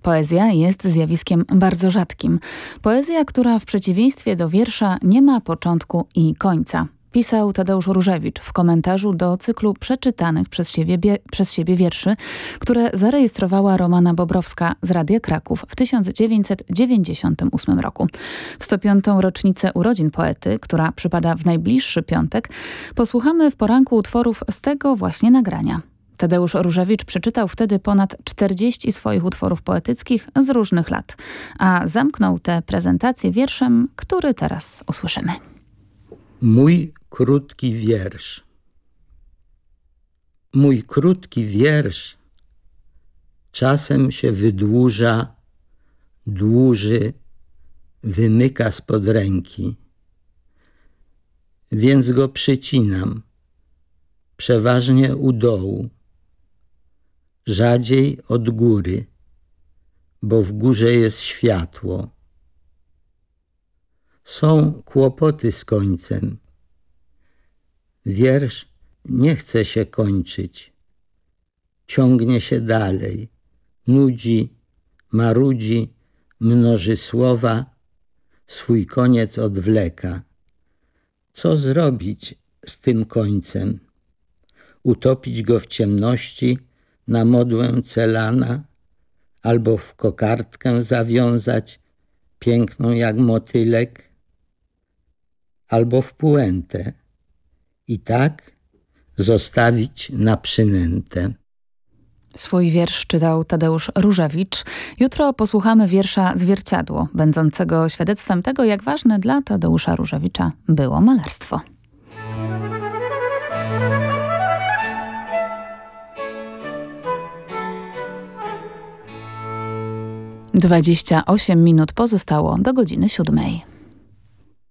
Poezja jest zjawiskiem bardzo rzadkim. Poezja, która w przeciwieństwie do wiersza nie ma początku i końca. Pisał Tadeusz Różewicz w komentarzu do cyklu przeczytanych przez siebie wierszy, które zarejestrowała Romana Bobrowska z Radia Kraków w 1998 roku. W 105. rocznicę urodzin poety, która przypada w najbliższy piątek, posłuchamy w poranku utworów z tego właśnie nagrania. Tadeusz Różewicz przeczytał wtedy ponad 40 swoich utworów poetyckich z różnych lat, a zamknął tę prezentację wierszem, który teraz usłyszymy. Mój krótki wiersz. Mój krótki wiersz czasem się wydłuża, dłuży, wymyka spod ręki. Więc go przycinam, przeważnie u dołu, rzadziej od góry, bo w górze jest światło. Są kłopoty z końcem. Wiersz nie chce się kończyć. Ciągnie się dalej. Nudzi, marudzi, mnoży słowa, swój koniec odwleka. Co zrobić z tym końcem? Utopić go w ciemności na modłę Celana, albo w kokardkę zawiązać, piękną jak motylek, albo w puentę i tak zostawić na przynętę. Swój wiersz czytał Tadeusz Różewicz. Jutro posłuchamy wiersza Zwierciadło, będącego świadectwem tego, jak ważne dla Tadeusza Różewicza było malarstwo. 28 minut pozostało do godziny 7.